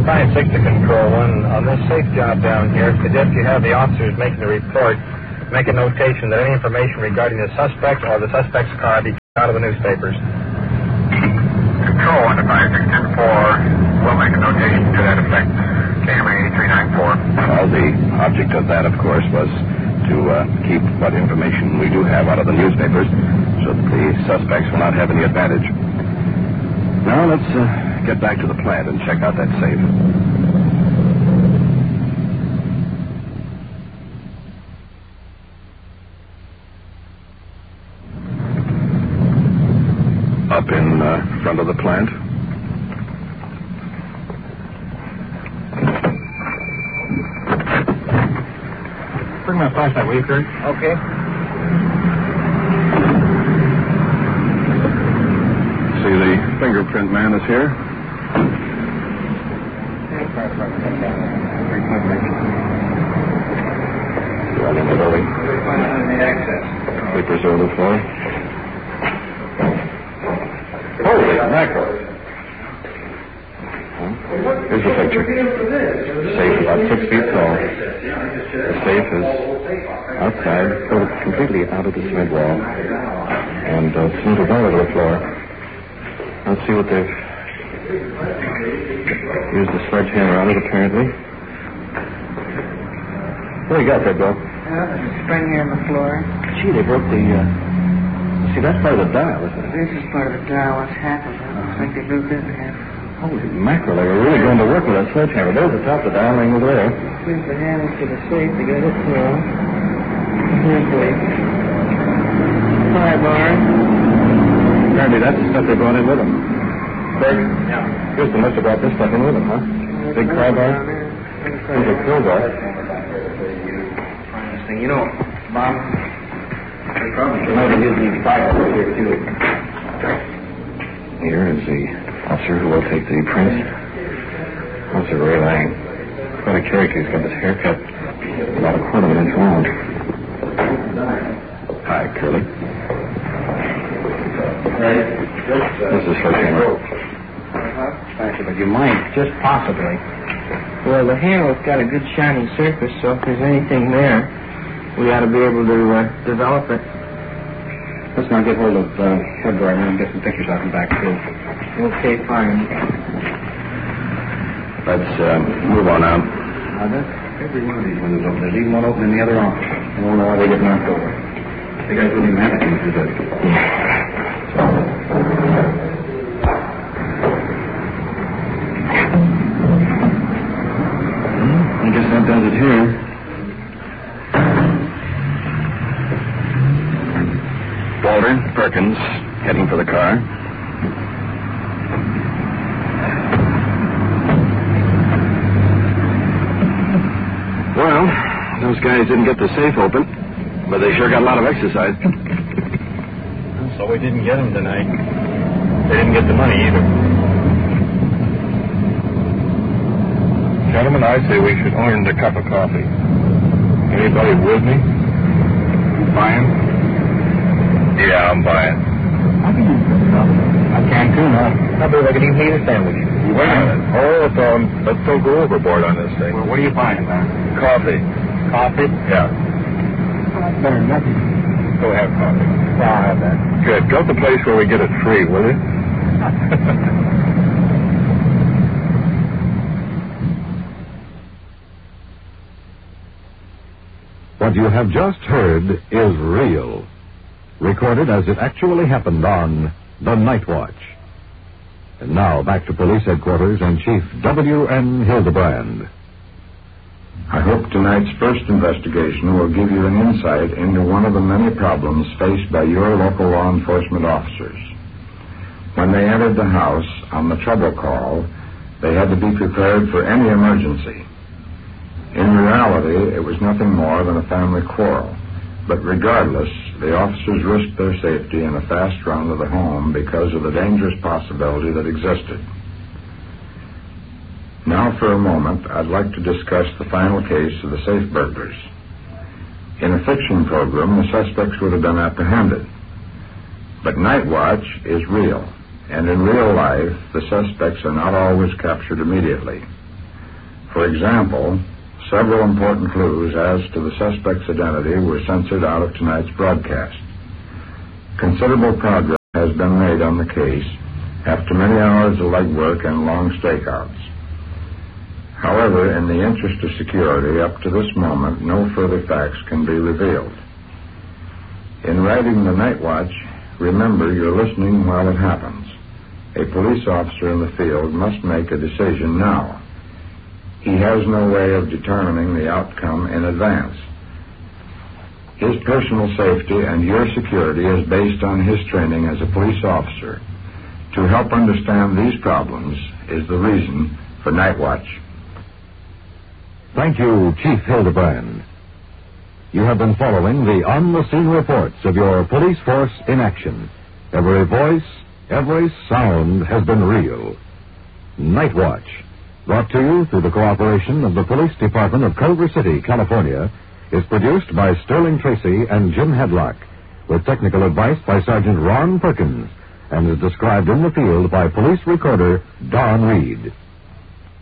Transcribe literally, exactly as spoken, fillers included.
five six to Control One. On this safe job down here, suggest you have the officers making the report make a notation that any information regarding the suspect or the suspect's car be out of the newspapers. Control One to five six ten four. We'll make a notation to that effect. K M A eight three nine four. Well, the object of that, of course, was to uh, keep what information we do have out of the newspapers so that the suspects will not have any advantage. Now let's uh, get back to the plant and check out that safe. Up in uh, front of the plant. Bring my flashlight, will you, Kurt? Okay. See, the fingerprint man is here. Right in the building. Papers over the floor. Holy mackerel. Here's the picture. Safe about six feet tall. The safe is outside, built completely out of the cement wall, and uh, cemented all over the floor. Let's see what they've used the sledgehammer on it, apparently. What do you got there, Bill? Uh, there's a spring here on the floor. Gee, they broke the, uh... See, that's part of the dial, isn't it? This is part of the dial. What's half of it? Looks like they broke this in half. Holy mackerel, they were really going to work with that sledgehammer. There's the top of the dial ring over there. Here's the handle to the safe to get it through. Here's the pry bar. Apparently that's the stuff they brought in with them. Craig? Yeah. Houston must have brought this stuff in with them, huh? Big pry bar? There's a crowbar. You know, Bob, they probably might have used these files here, too. Here is the officer who will take the prints. Officer Ray Lang. Quite a character. He's got his hair cut about a quarter of an inch long. Hi, Curly. This is Sledgehammer. Uh-huh. But you might, just possibly. Well, the handle's got a good shiny surface, so if there's anything there, we ought to be able to uh, develop it. Let's now get hold of uh, Headboard and get some pictures out and back, too. Okay, fine. Let's uh, move on now. Now, that's every one of these windows open. There's even one open in the other office. I don't know why they get knocked over. The guys wouldn't even have anything to do that. I guess that does it here. Walter, Perkins, heading for the car. Well, those guys didn't get the safe open, but they sure got a lot of exercise. So we didn't get them tonight. They didn't get the money either. Gentlemen, I say we should own the cup of coffee. Anybody with me? Buying? Yeah, I'm buying. I can use this stuff. I can too now. I believe I can even eat a sandwich. Wait a minute. Hold on. Let's don't go overboard on this thing. Well, what are you buying, man? Coffee. Coffee? Yeah. That's better than nothing. Go have coffee. Yeah, I'll have that. Good. Go to the place where we get it free, will you? What you have just heard is real. Recorded as it actually happened on The Night Watch. And now back to Police Headquarters and Chief W N Hildebrand. I hope tonight's first investigation will give you an insight into one of the many problems faced by your local law enforcement officers. When they entered the house on the trouble call, they had to be prepared for any emergency. In reality, it was nothing more than a family quarrel. But regardless, the officers risked their safety in a fast run to the home because of the dangerous possibility that existed. Now, for a moment, I'd like to discuss the final case of the safe burglars. In a fiction program, the suspects would have been apprehended. But Night Watch is real, and in real life, the suspects are not always captured immediately. For example, several important clues as to the suspect's identity were censored out of tonight's broadcast. Considerable progress has been made on the case after many hours of legwork and long stakeouts. However, in the interest of security, up to this moment, no further facts can be revealed. In writing the Night Watch, remember you're listening while it happens. A police officer in the field must make a decision now. He has no way of determining the outcome in advance. His personal safety and your security is based on his training as a police officer. To help understand these problems is the reason for Night Watch. Thank you, Chief Hildebrand. You have been following the on-the-scene reports of your police force in action. Every voice, every sound has been real. Night Watch, brought to you through the cooperation of the Police Department of Culver City, California, is produced by Sterling Tracy and Jim Hedlock, with technical advice by Sergeant Ron Perkins, and is described in the field by police recorder Don Reed.